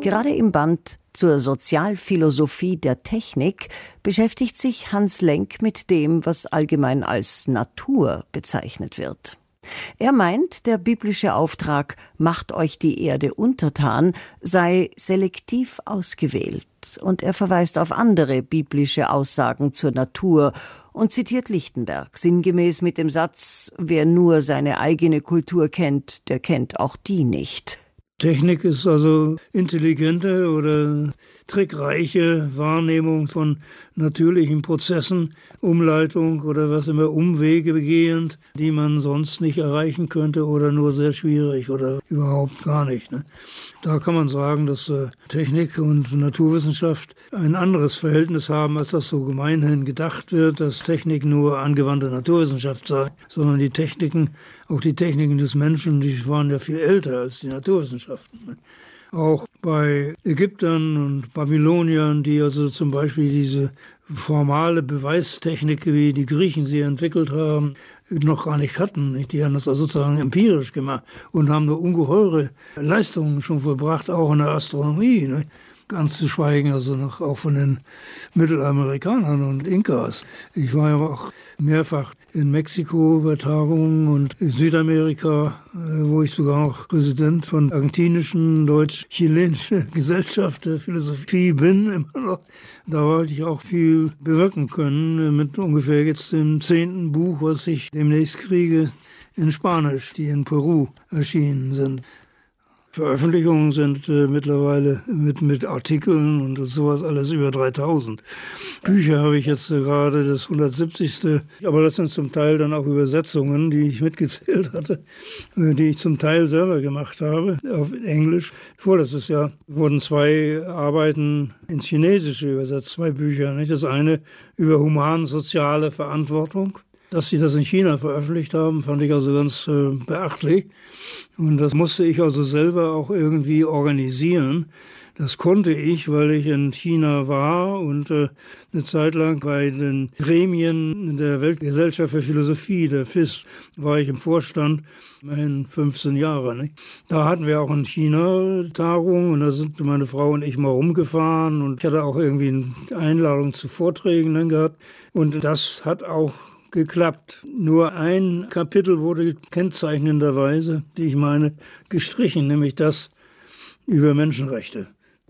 Gerade im Band zur Sozialphilosophie der Technik beschäftigt sich Hans Lenk mit dem, was allgemein als Natur bezeichnet wird. Er meint, der biblische Auftrag „Macht euch die Erde untertan" sei selektiv ausgewählt, und er verweist auf andere biblische Aussagen zur Natur und zitiert Lichtenberg sinngemäß mit dem Satz: „Wer nur seine eigene Kultur kennt, der kennt auch die nicht." Technik ist also intelligente oder trickreiche Wahrnehmung von natürlichen Prozessen, Umleitung oder was immer, Umwege begehend, die man sonst nicht erreichen könnte oder nur sehr schwierig oder überhaupt gar nicht. Da kann man sagen, dass Technik und Naturwissenschaft ein anderes Verhältnis haben, als das so gemeinhin gedacht wird, dass Technik nur angewandte Naturwissenschaft sei, sondern die Techniken, auch die Techniken des Menschen, die waren ja viel älter als die Naturwissenschaften. Auch bei Ägyptern und Babyloniern, die also zum Beispiel diese formale Beweistechnik, wie die Griechen sie entwickelt haben, noch gar nicht hatten. Die haben das also sozusagen empirisch gemacht und haben eine ungeheure Leistungen schon vollbracht, auch in der Astronomie. Ganz zu schweigen also noch auch von den Mittelamerikanern und Inkas. Ich war ja auch mehrfach in Mexiko bei Tagungen und in Südamerika, wo ich sogar noch Präsident von argentinischen, deutsch-chilenischen Gesellschaft der Philosophie bin, immer noch. Da wollte ich auch viel bewirken können mit ungefähr jetzt dem 10. Buch, was ich demnächst kriege, in Spanisch, die in Peru erschienen sind. Veröffentlichungen sind mittlerweile mit Artikeln und sowas alles über 3000. Bücher habe ich jetzt gerade das 170. Aber das sind zum Teil dann auch Übersetzungen, die ich mitgezählt hatte, die ich zum Teil selber gemacht habe, auf Englisch. Vorletztes Jahr wurden 2 Arbeiten ins Chinesische übersetzt, 2 Bücher. Das eine über human-soziale Verantwortung. Dass sie das in China veröffentlicht haben, fand ich also ganz beachtlich. Und das musste ich also selber auch irgendwie organisieren. Das konnte ich, weil ich in China war und eine Zeit lang bei den Gremien der Weltgesellschaft für Philosophie, der FIS, war ich im Vorstand, immerhin 15 Jahre. Nicht? Da hatten wir auch in China Tagungen und da sind meine Frau und ich mal rumgefahren und ich hatte auch irgendwie eine Einladung zu Vorträgen dann gehabt. Und das hat auch geklappt. Nur ein Kapitel wurde kennzeichnenderweise, die ich meine, gestrichen, nämlich das über Menschenrechte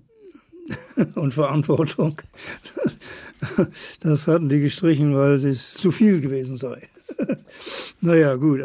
und Verantwortung. Das hatten die gestrichen, weil es zu viel gewesen sei. Naja, gut.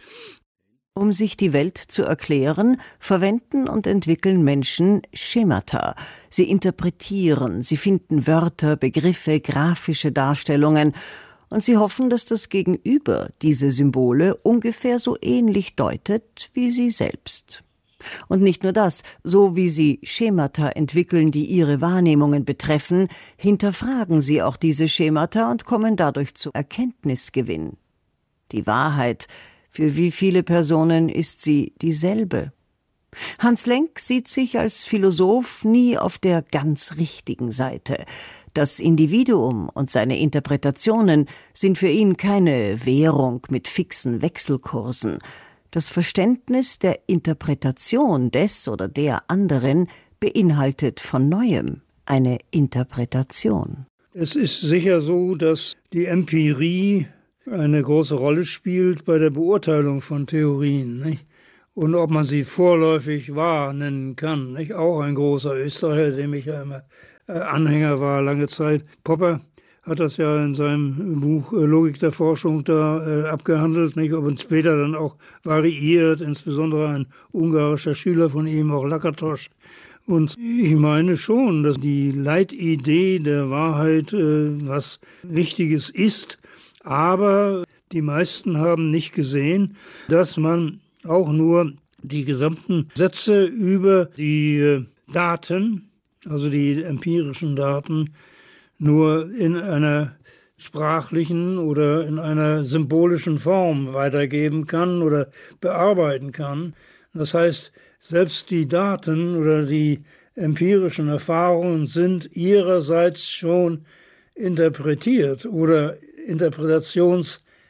Um sich die Welt zu erklären, verwenden und entwickeln Menschen Schemata. Sie interpretieren, sie finden Wörter, Begriffe, grafische Darstellungen. Und sie hoffen, dass das Gegenüber diese Symbole ungefähr so ähnlich deutet wie sie selbst. Und nicht nur das, so wie sie Schemata entwickeln, die ihre Wahrnehmungen betreffen, hinterfragen sie auch diese Schemata und kommen dadurch zu Erkenntnisgewinn. Die Wahrheit, für wie viele Personen ist sie dieselbe? Hans Lenk sieht sich als Philosoph nie auf der ganz richtigen Seite. Das Individuum und seine Interpretationen sind für ihn keine Währung mit fixen Wechselkursen. Das Verständnis der Interpretation des oder der anderen beinhaltet von Neuem eine Interpretation. Es ist sicher so, dass die Empirie eine große Rolle spielt bei der Beurteilung von Theorien, nicht? Und ob man sie vorläufig wahr nennen kann. Nicht? Auch ein großer Österreicher, dem ich ja immer Anhänger war lange Zeit. Popper hat das ja in seinem Buch Logik der Forschung da abgehandelt, nicht? Und später dann auch variiert, insbesondere ein ungarischer Schüler von ihm, auch Lakatos. Und ich meine schon, dass die Leitidee der Wahrheit was Wichtiges ist, aber die meisten haben nicht gesehen, dass man auch nur die gesamten Sätze über die Daten, also die empirischen Daten, nur in einer sprachlichen oder in einer symbolischen Form weitergeben kann oder bearbeiten kann. Das heißt, selbst die Daten oder die empirischen Erfahrungen sind ihrerseits schon interpretiert oder Interpretationsarten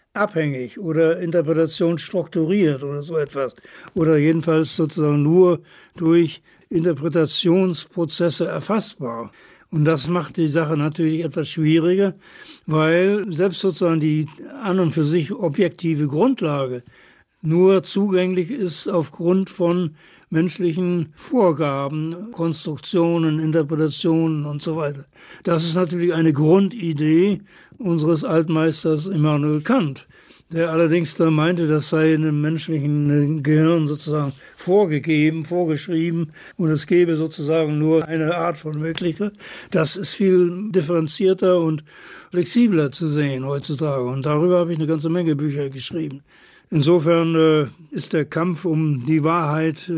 abhängig oder Interpretation strukturiert oder so etwas. Oder jedenfalls sozusagen nur durch Interpretationsprozesse erfassbar. Und das macht die Sache natürlich etwas schwieriger, weil selbst sozusagen die an und für sich objektive Grundlage nur zugänglich ist aufgrund von menschlichen Vorgaben, Konstruktionen, Interpretationen und so weiter. Das ist natürlich eine Grundidee unseres Altmeisters Immanuel Kant, der allerdings da meinte, das sei in dem menschlichen Gehirn sozusagen vorgegeben, vorgeschrieben und es gäbe sozusagen nur eine Art von Möglichkeit. Das ist viel differenzierter und flexibler zu sehen heutzutage und darüber habe ich eine ganze Menge Bücher geschrieben. Insofern ist der Kampf um die Wahrheit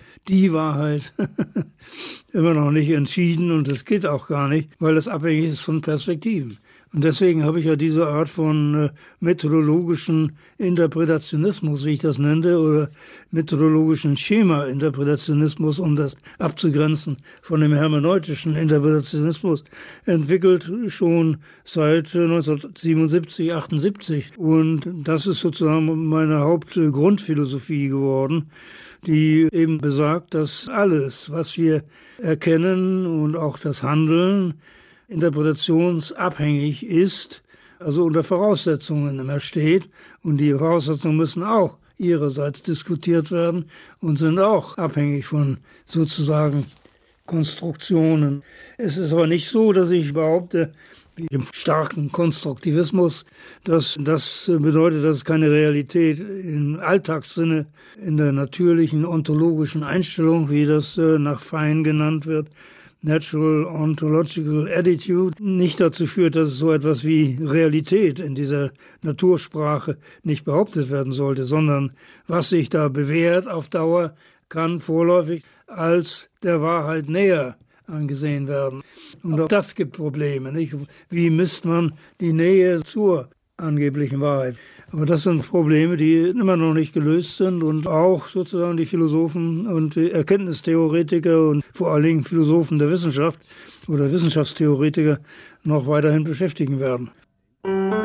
immer noch nicht entschieden und es geht auch gar nicht, weil es abhängig ist von Perspektiven. Und deswegen habe ich ja diese Art von methodologischen Interpretationismus, wie ich das nenne, oder methodologischen Schema-Interpretationismus, um das abzugrenzen von dem hermeneutischen Interpretationismus, entwickelt schon seit 1977, 78. Und das ist sozusagen meine Hauptgrundphilosophie geworden, die eben besagt, dass alles, was wir erkennen und auch das Handeln, interpretationsabhängig ist, also unter Voraussetzungen immer steht. Und die Voraussetzungen müssen auch ihrerseits diskutiert werden und sind auch abhängig von sozusagen Konstruktionen. Es ist aber nicht so, dass ich behaupte, wie im starken Konstruktivismus, dass das bedeutet, dass es keine Realität im Alltagssinne, in der natürlichen ontologischen Einstellung, wie das nach Fein genannt wird, Natural Ontological Attitude, nicht dazu führt, dass es so etwas wie Realität in dieser Natursprache nicht behauptet werden sollte, sondern was sich da bewährt auf Dauer, kann vorläufig als der Wahrheit näher angesehen werden. Und auch das gibt Probleme, nicht? Wie misst man die Nähe zur angeblichen Wahrheit? Aber das sind Probleme, die immer noch nicht gelöst sind und auch sozusagen die Philosophen und die Erkenntnistheoretiker und vor allen Dingen Philosophen der Wissenschaft oder Wissenschaftstheoretiker noch weiterhin beschäftigen werden.